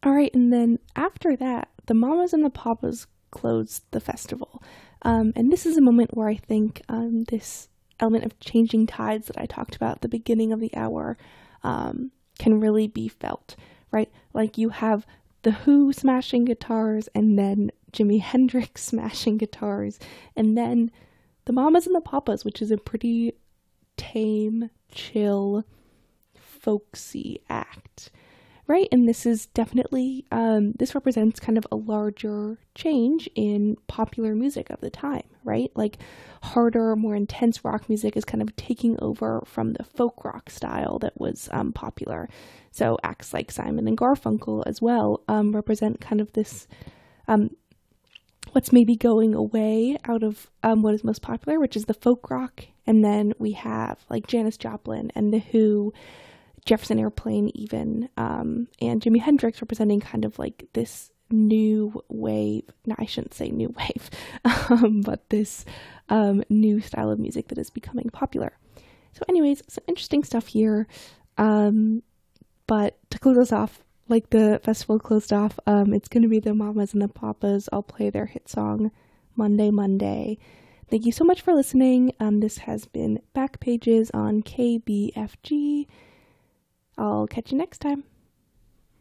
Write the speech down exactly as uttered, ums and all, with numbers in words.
All right, and then after that, the Mamas and the Papas closed the festival. Um, and this is a moment where I think um, this element of changing tides that I talked about at the beginning of the hour um, can really be felt, right? Like you have The Who smashing guitars, and then Jimi Hendrix smashing guitars, and then the Mamas and the Papas, which is a pretty tame, chill, folksy act, right? And this is definitely, um, this represents kind of a larger change in popular music of the time, right? Like harder, more intense rock music is kind of taking over from the folk rock style that was um, popular. So acts like Simon and Garfunkel as well um, represent kind of this, um, what's maybe going away out of um, what is most popular, which is the folk rock. And then we have like Janis Joplin and The Who, Jefferson Airplane even, um, and Jimi Hendrix representing kind of like this new wave, no, I shouldn't say new wave, um, but this um, new style of music that is becoming popular. So anyways, some interesting stuff here, um, but to close us off, like the festival closed off, um, it's going to be the Mamas and the Papas. I'll play their hit song, Monday, Monday. Thank you so much for listening. Um, this has been Back Pages on K B F G. I'll catch you next time.